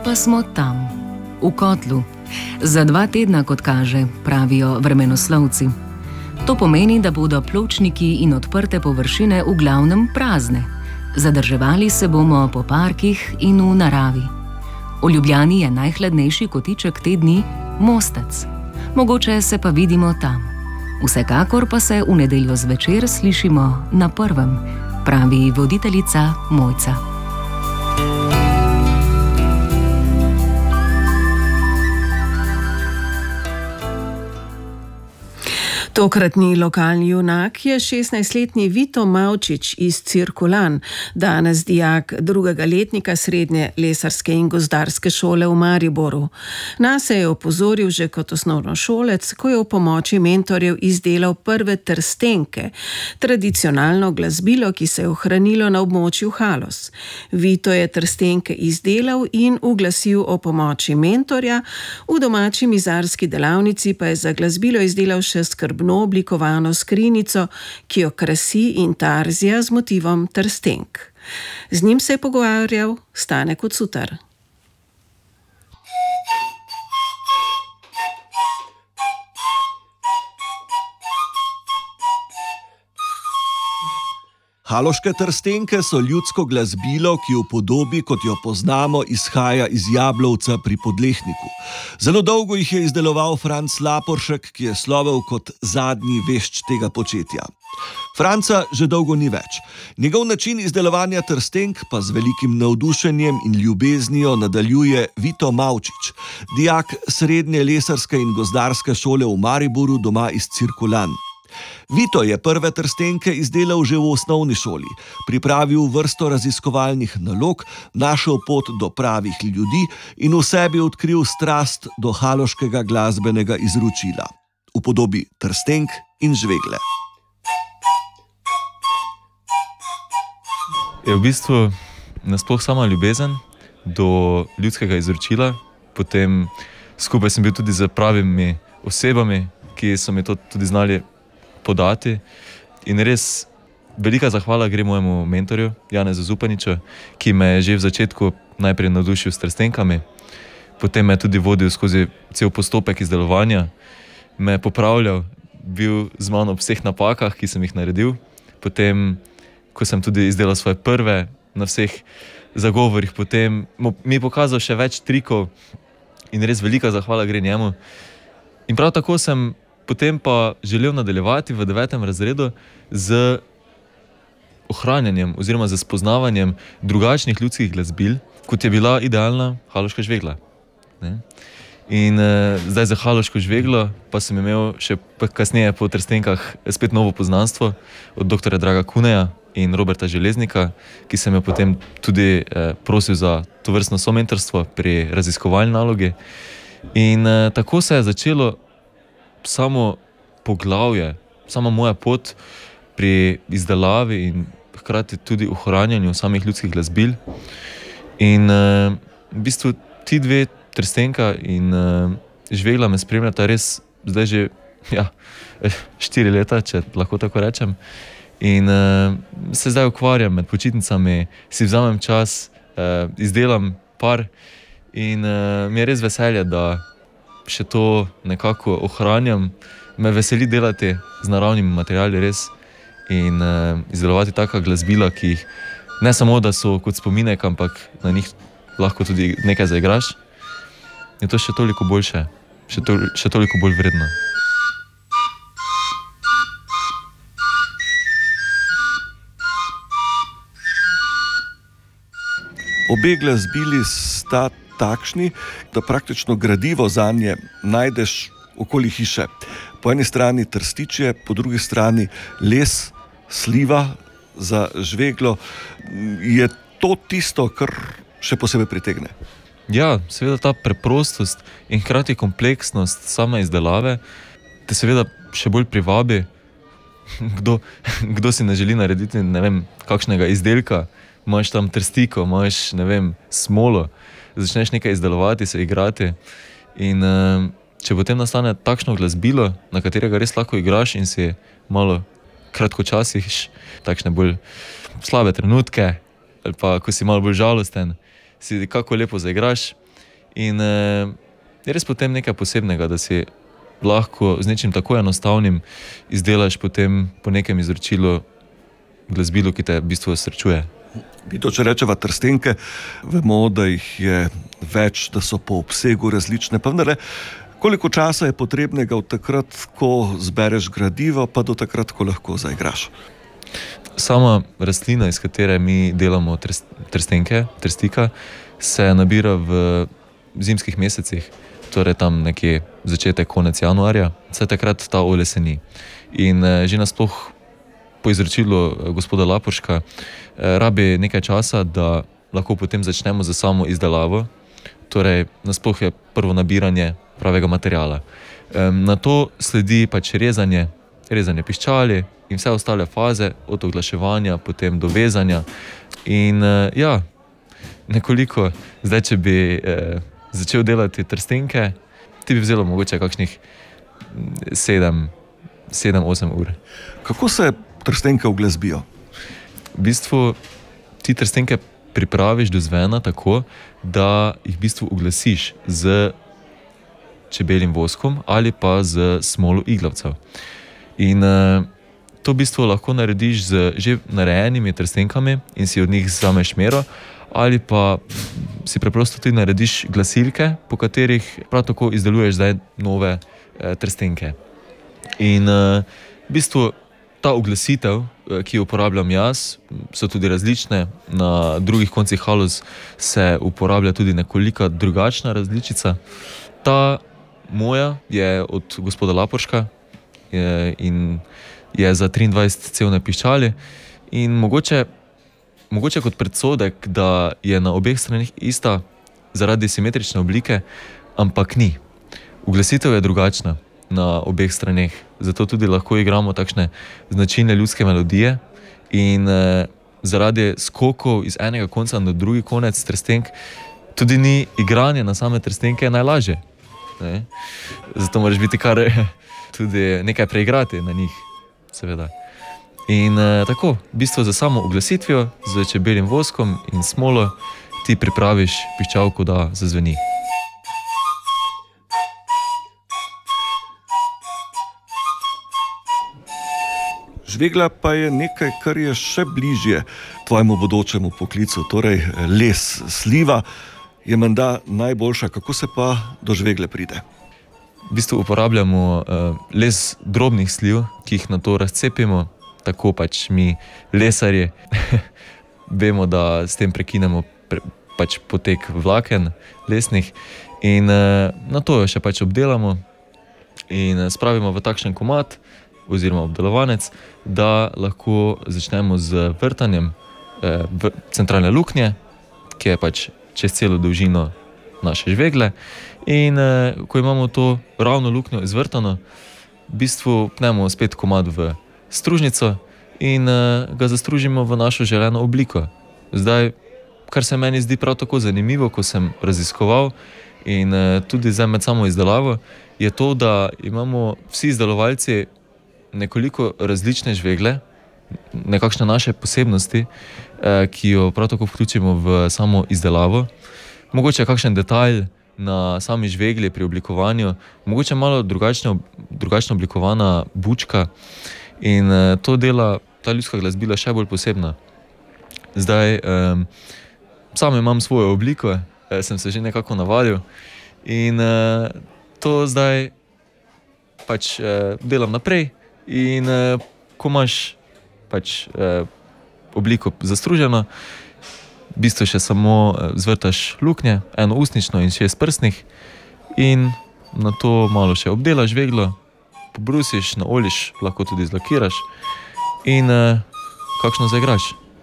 pa smo tam, v kotlu. Za 2 tedna, kot kaže, pravijo vremenoslovci. To pomeni, da bodo pločniki in odprte površine v glavnem prazne. Zadrževali se bomo po parkih in v naravi. V Ljubljani je najhladnejši kotiček te dni Mostec. Mogoče se pa vidimo tam. Vsekakor pa se v nedeljo zvečer slišimo na Prvem, pravi voditeljica Mojca. Tokratni lokalni junak je 16-letni Vito Mavčič iz Cirkulan, danes dijak 2. letnika srednje lesarske in gozdarske šole v Mariboru. Nase je opozoril že kot osnovnošolec, ko je v pomoči mentorjev izdelal prve trstenke, tradicionalno glasbilo, ki se je ohranilo na območju Haloz. Vito je trstenke izdelal in uglasil o pomoči mentorja, v domači mizarski delavnici pa je za glasbilo izdelal še skrbno oblikovano skrinjico, ki jo krasi intarzija z motivom trstenk. Z njim se je pogovarjal Stane Kocutar. Haloške trstenke so ljudsko glasbilo, ki v podobi, kot jo poznamo, izhaja iz Jablovca pri Podlehniku. Zelo dolgo jih je izdeloval Franc Laporšek, ki je slovel kot zadnji vešč tega početja. Franca že dolgo ni več. Njegov način izdelovanja trstenk pa z velikim navdušenjem in ljubeznijo nadaljuje Vito Mavčič, dijak srednje lesarske in gozdarske šole v Mariboru, doma iz Cirkulan. Vito je prve trstenke izdelal že v osnovni šoli, pripravil vrsto raziskovalnih nalog, našel pot do pravih ljudi in v sebi odkril strast do haloškega glasbenega izročila v podobi trstenk in žvegle. Je v bistvu nasploh sama ljubezen do ljudskega izročila, potem skupaj sem bil tudi z pravimi osebami, ki so mi to tudi znali podati, in res velika zahvala gre mojemu mentorju Janezu Zupaniču, ki me je že v začetku najprej navdušil s trstenkami, potem me je tudi vodil skozi cel postopek izdelovanja, me je popravljal, bil z mano v vseh napakah, ki sem jih naredil, potem, ko sem tudi izdelal svoje prve na vseh zagovorih, potem mi je pokazal še več trikov in res velika zahvala gre njemu. In prav tako sem potem pa želel nadaljevati v 9. razredu z ohranjanjem oziroma z spoznavanjem drugačnih ljudskih glasbil, kot je bila idealna haloška žvegla. In zdaj za haloško žveglo pa sem imel še kasneje po trstenkah spet novo poznanstvo od dr. Draga Kuneja in Roberta Železnika, ki sem jo potem tudi prosil za tovrstno somentorstvo pri raziskovalni nalogi. In tako se je začelo samo poglavje, sama moja pot pri izdelavi in hkrati tudi ohranjanju samih ljudskih glasbil. In v bistvu ti dve, trstenka in žvegla, me spremljata res zdaj že 4 leta, če lahko tako rečem. In se zdaj ukvarjam med počitnicami, si vzamem čas, izdelam par in mi je res veselje, da še to nekako ohranjam. Me veseli delati z naravnimi materiali res in izdelovati taka glasbila, ki jih ne samo, da so kot spominek, ampak na njih lahko tudi nekaj zaigraš. Je to še toliko boljše, še toliko bolj vredno. Obe glasbili sta takšni, da praktično gradivo zanje najdeš okoli hiše. Po eni strani trstičje, po drugi strani les, sliva za žveglo. Je to tisto, kar še posebej pritegne? Ja, seveda ta preprostost in hkrati kompleksnost same izdelave te seveda še bolj privabi. Kdo si ne želi narediti, ne vem, kakšnega izdelka, imaš tam trstiko, imaš, ne vem, smolo, začneš nekaj izdelovati, se igrati in če potem nastane takšno glasbilo, na katerega res lahko igraš in si malo kratkočasiš takšne bolj slabe trenutke ali pa ko si malo bolj žalosten, si kako lepo zaigraš In je res potem nekaj posebnega, da si lahko z nečim tako enostavnim izdelaš potem po nekem izročilu glasbilo, ki te v bistvu srečuje. Vito, če rečeva trstenke, vemo, da jih je več, da so po obsegu različne. Pa vendarle, koliko časa je potrebnega od takrat, ko zbereš gradivo, pa do takrat, ko lahko zaigraš? Sama rastlina, iz katere mi delamo trstika, se nabira v zimskih mesecih, torej tam nekje začetek, konec januarja, se takrat ta oleseni. In že nasploh po izročilu gospoda Laporška rabi nekaj časa, da lahko potem začnemo za samo izdelavo, torej nasploh je prvo nabiranje pravega materiala. Na to sledi pač rezanje piščali in vse ostale faze, od oglaševanja, potem do vezanja. In nekoliko, zdaj, če bi začel delati trstenke, ti bi vzelo mogoče kakšnih 7-8 ur. Kako se trstenke uglasbijo? V bistvu ti trstenke pripraviš do zvena tako, da jih v bistvu uglasiš z čebeljim voskom ali pa z smolo iglavcev. In to v bistvu lahko narediš z že narejenimi trstenkami in si od njih vzameš mero, ali pa si preprosto tudi narediš glasilke, po katerih prav tako izdeluješ zdaj nove trstenke. In v bistvu ta uglasitev, ki jo uporabljam jaz, so tudi različne. Na drugih koncih Haloz se uporablja tudi nekoliko drugačna različica. Ta moja je od gospoda Laporška in je za 23 cevne piščali. In mogoče kot predsodek, da je na obeh stranih ista zaradi simetrične oblike, ampak ni. Uglasitev je drugačna na obeh straneh, zato tudi lahko igramo takšne značilne ljudske melodije in zaradi skokov iz enega konca na drugi konec trstenk tudi ni igranje na same trstenke najlažje. Ne? Zato moraš biti kar tudi nekaj preigrati na njih, seveda. In tako, v bistvu za samo uglasitvijo z čebeljim voskom in smolo ti pripraviš piščalko, da zazveni. Žvegla pa je nekaj, kar je še bližje tvojemu bodočemu poklicu, torej les, sliva je menda najboljša. Kako se pa do žvegle pride? V bistvu uporabljamo les drobnih sliv, ki jih na to razcepimo, tako pač mi lesarji vemo, da s tem prekinemo pač potek vlaken lesnih in na to jo še pač obdelamo in spravimo v takšen komad oziroma obdelovanec, da lahko začnemo z vrtanjem centralne luknje, ki je pač čez celo dolžino naše žvegle. In ko imamo to ravno luknjo izvrtano, v bistvu pnemo spet komad v stružnico in ga zastružimo v našo želeno obliko. Zdaj, kar se meni zdi prav tako zanimivo, ko sem raziskoval in tudi zdaj med samo izdelavo, je to, da imamo vsi izdelovalci nekoliko različne žvegle, nekakšne naše posebnosti, ki jo prav tako vključimo v samo izdelavo. Mogoče kakšen detajl na sami žvegli pri oblikovanju, mogoče malo drugačno oblikovana bučka in to dela ta ljudska glasbila še bolj posebna. Zdaj, sam imam svojo obliko, sem se že nekako navadil in to zdaj pač delam naprej. In ko imaš pač obliko zastruženo, v bistvu še samo zvrtaš luknje, eno usnično in 6 prstnih in na to malo še obdelaš žveglo, pobrusiš, naoliš, lahko tudi zlakiraš in kakšno zaigraš.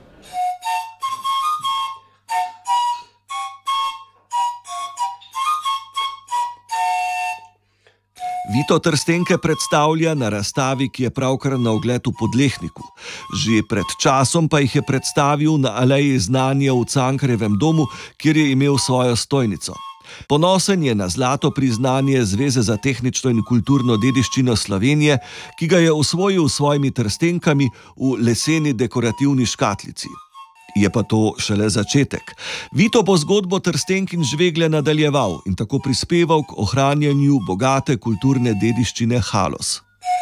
Vito trstenke predstavlja na razstavi, ki je pravkar na ogled v Podlehniku. Že pred časom pa jih je predstavil na Aleji znanja v Cankarjevem domu, kjer je imel svojo stojnico. Ponosen je na zlato priznanje Zveze za tehnično in kulturno dediščino Slovenije, ki ga je osvojil s svojimi trstenkami v leseni dekorativni škatlici. Je pa to šele začetek. Vito bo zgodbo Trstenk in Žvegle nadaljeval in tako prispeval k ohranjanju bogate kulturne dediščine Haloz.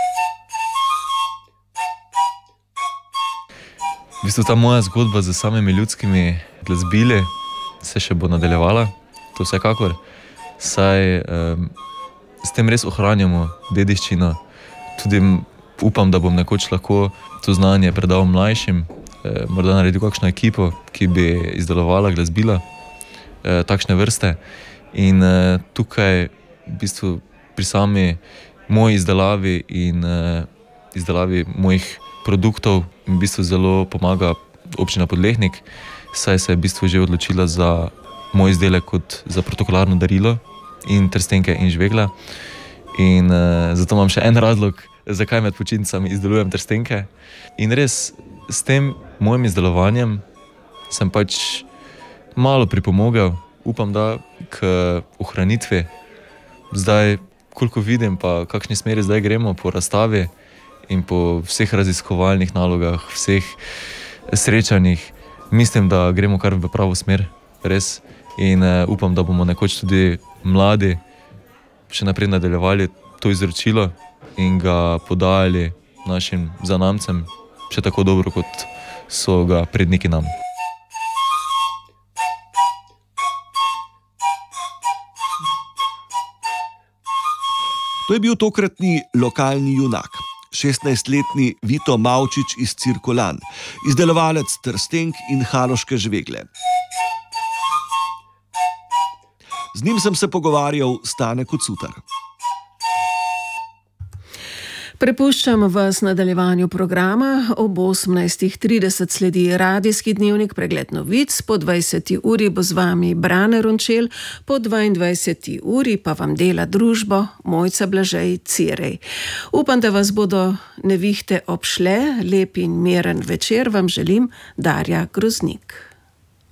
V bistvu ta moja zgodba z samimi ljudskimi glasbili se še bo nadaljevala, to vsekakor, saj s tem res ohranjamo dediščino. Tudi upam, da bom nekoč lahko to znanje predal mlajšim, morda naredil kakšno ekipo, ki bi izdelovala glasbila takšne vrste. In tukaj v bistvu pri sami moji izdelavi in izdelavi mojih produktov v bistvu zelo pomaga občina Podlehnik, saj se je v bistvu že odločila za moj izdelek kot za protokolarno darilo in Trstenke in Žvegle. In zato imam še en razlog, zakaj med počitnicami izdelujem trstenke. In res s tem mojim izdelovanjem sem pač malo pripomogel, upam, da k ohranitvi. Zdaj, koliko vidim, pa kakšni smeri zdaj gremo po razstavi in po vseh raziskovalnih nalogah, vseh srečanjih, mislim, da gremo kar v pravo smer, res. In upam, da bomo nekoč tudi mladi še naprej nadaljevali to izročilo in ga podajali našim zanamcem še tako dobro, kot so ga predniki nam. To je bil tokratni lokalni junak, 16-letni Vito Mavčič iz Cirkulan, izdelovalec trstenk in haloške žvegle. Z njim sem se pogovarjal Stane Kocutar. Prepuščam vas nadaljevanju programa. Ob 18:30 sledi radijski dnevnik Pregled novic, po 20. uri bo z vami Brane Rončel, po 22. uri pa vam dela družbo Mojca Blažej Cirej. Upam, da vas bodo nevihte obšle, lep in miren večer vam želim, Darja Groznik.